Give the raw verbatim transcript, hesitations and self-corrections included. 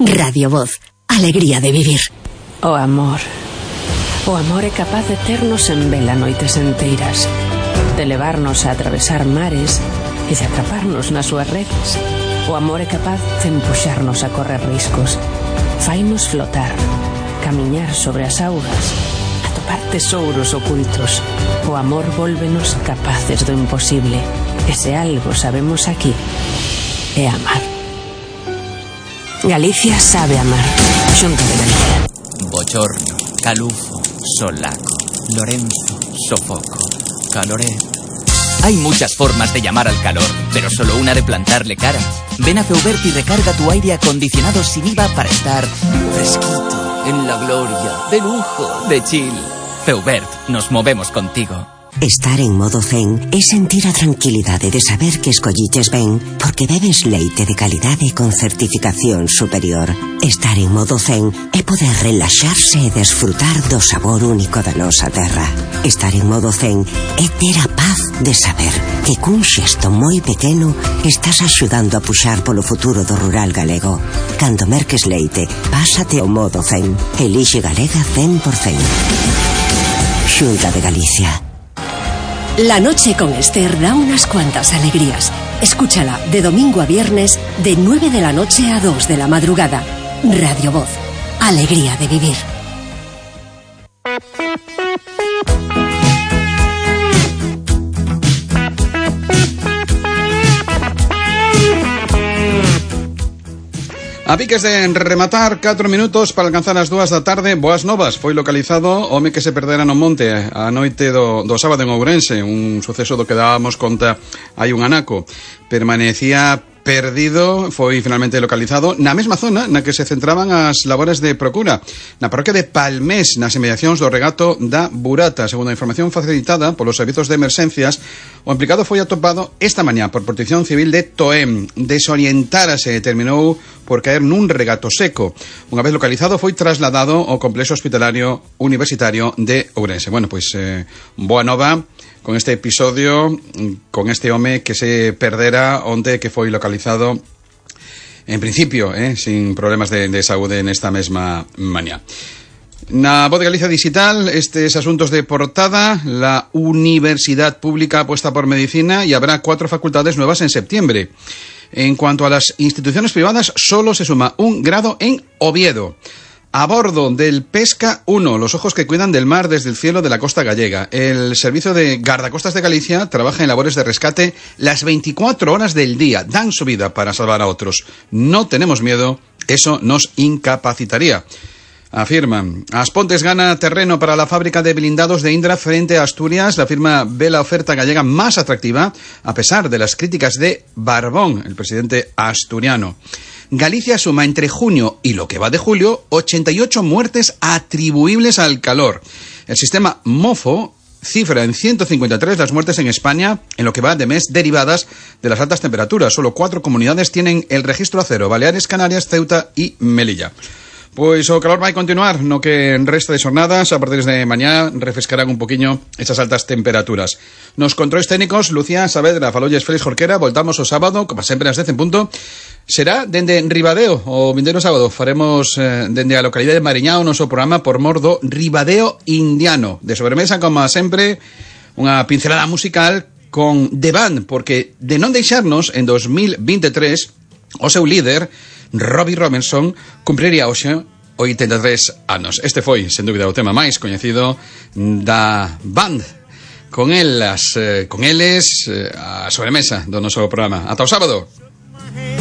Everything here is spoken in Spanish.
Radio Voz, alegría de vivir. O amor. O amor é capaz de ternos en vela noites enteiras, de levarnos a atravesar mares e de atraparnos nas súas redes. O amor é capaz de empuxarnos a correr riscos, fainos flotar, camiñar sobre as augas, atopar tesouros ocultos. O amor vólvenos capaces do imposible. E se algo sabemos aquí, é amar. Galicia sabe amar. Xunta de Galicia. Bochorno, calufo, solaco, Lorenzo, sofoco, caloré. Hay muchas formas de llamar al calor, pero solo una de plantarle cara. Ven a Feubert y recarga tu aire acondicionado sin I V A para estar fresquito, en la gloria, de lujo, de chill. Feubert, nos movemos contigo. Estar en modo zen é sentir a tranquilidade de saber que escolliches ben porque bebes leite de calidade con certificación superior. Estar en modo zen é poder relaxarse e desfrutar do sabor único da nosa terra. Estar en modo zen é ter a paz de saber que cun xesto moi pequeno estás axudando a puxar polo futuro do rural galego. Cando merques leite, pásate ao modo zen. Elixe Galega cen por cen. Xunta de Galicia. La noche con Esther da unas cuantas alegrías. Escúchala de domingo a viernes de nueve de la noche a dos de la madrugada. Radio Voz, alegría de vivir. A piques de rematar, catro minutos para alcanzar as dúas da tarde. Boas novas, foi localizado o home que se perdera no monte a noite do, do sábado en Ourense, un suceso do que dábamos conta hai un anaco. Permanecía perdido, foi finalmente localizado na mesma zona na que se centraban as labores de procura, na parroquia de Palmés, nas inmediacións do regato da Burata. Segundo a información facilitada polos servizos de emerxencias, o implicado foi atopado esta mañá por Protección Civil de Toén. Desorientárase e terminou por caer nun regato seco. Unha vez localizado, foi trasladado ao complexo hospitalario universitario de Ourense. Bueno, pois, eh, boa nova con este episodio, con este home que se perdera onde que foi localizado en principio, eh, sin problemas de, de saúde nesta mesma mañá. Na Voz de Galicia Digital, estes asuntos de portada: la Universidad Pública apuesta por medicina y habrá cuatro facultades nuevas en septiembre. En cuanto a las instituciones privadas, solo se suma un grado en Oviedo. A bordo del Pesca uno, los ojos que cuidan del mar desde el cielo de la costa gallega. El servicio de guardacostas de Galicia trabaja en labores de rescate las veinticuatro horas del día. Dan su vida para salvar a otros. No tenemos miedo, eso nos incapacitaría. Afirman. Aspontes gana terreno para la fábrica de blindados de Indra frente a Asturias. La firma ve la oferta gallega más atractiva a pesar de las críticas de Barbón, el presidente asturiano. Galicia suma entre junio y lo que va de julio ochenta y ocho muertes atribuibles al calor. El sistema MOFO cifra en ciento cincuenta y tres las muertes en España en lo que va de mes derivadas de las altas temperaturas. Solo cuatro comunidades tienen el registro a cero: Baleares, Canarias, Ceuta y Melilla. Pois o calor vai continuar no que resta de xornadas. A partir de mañá refrescarán un poquinho esas altas temperaturas. Nos controis técnicos, Lucía Saavedra, falolles Félix Jorquera. Voltamos o sábado, como sempre ás dez en punto. Será dende Ribadeo o vindeiro sábado. Faremos eh, dende a localidade de Mariñá o noso programa por mor do Ribadeo indiano. De sobremesa, como sempre, unha pincelada musical con The Band, porque de non deixarnos en dos mil veintitrés o seu líder Robbie Robertson cumpriría hoxe oitenta e tres anos. Este foi, sen dúbida, o tema máis coñecido da Band. Con elas, eh, con eles, eh, a sobremesa do noso programa. Ata o sábado.